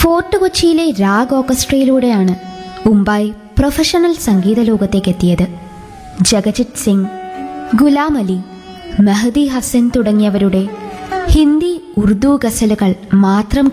Fort കൊച്ചിയിലെ Raag ഓർക്കസ്ട്രയിലൂടെയാണ് ഉമ്പായ് professional സംഗീത ലോകത്തേക്ക് എത്തിയത്. ജഗജിത് സിംഗ്, ഗുലാം അലി, മെഹദി ഹസൻ തുടങ്ങിയവരുടെ ഹിന്ദി, ഉറുദു ഗസലുകൾ മാത്രം